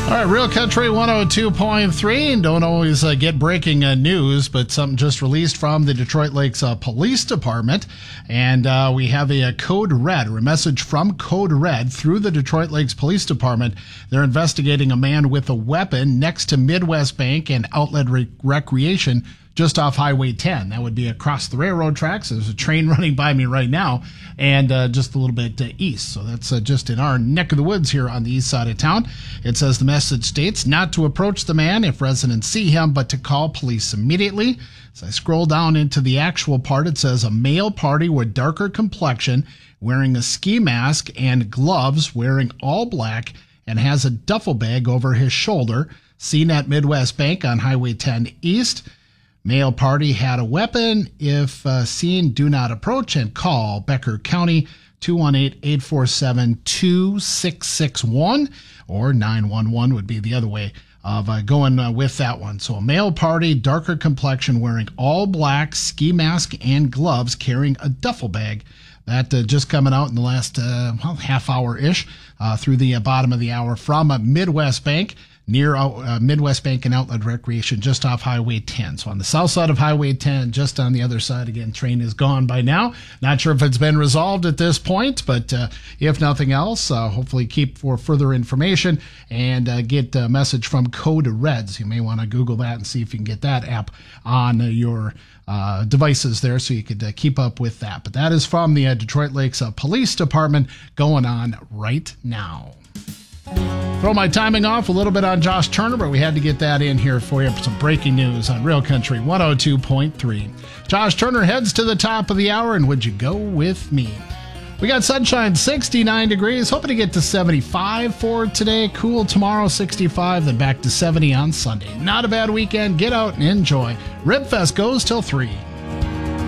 All right, Real Country 102.3, and don't always get breaking news, but something just released from the Detroit Lakes Police Department, and we have a Code Red, or a message from Code Red through the Detroit Lakes Police Department. They're investigating a man with a weapon next to Midwest Bank and Outlet Recreation just off Highway 10. That would be across the railroad tracks. There's a train running by me right now, and just a little bit east. So that's just in our neck of the woods here on the east side of town. It says the message states not to approach the man if residents see him, but to call police immediately. As I scroll down into the actual part, it says a male party with darker complexion, wearing a ski mask and gloves, wearing all black, and has a duffel bag over his shoulder, seen at Midwest Bank on Highway 10 East. Male party had a weapon. If seen, do not approach and call Becker County 218-847-2661, or 911 would be the other way of going with that one. So a male party, darker complexion, wearing all black, ski mask and gloves, carrying a duffel bag. That just coming out in the last half hour-ish through the bottom of the hour from Midwest Bank, near Midwest Bank and Outlet Recreation, just off Highway 10. So on the south side of Highway 10, just on the other side. Again, train is gone by now. Not sure if it's been resolved at this point, but if nothing else, hopefully keep for further information and get a message from Code Reds. You may want to Google that and see if you can get that app on your devices there so you could keep up with that. But that is from the Detroit Lakes Police Department going on right now. Throw my timing off a little bit on Josh Turner, but we had to get that in here for you for some breaking news on Real Country 102.3. Josh Turner heads to the top of the hour, and would you go with me? We got sunshine, 69 degrees, hoping to get to 75 for today. Cool tomorrow, 65, then back to 70 on Sunday. Not a bad weekend. Get out and enjoy. Ribfest goes till 3.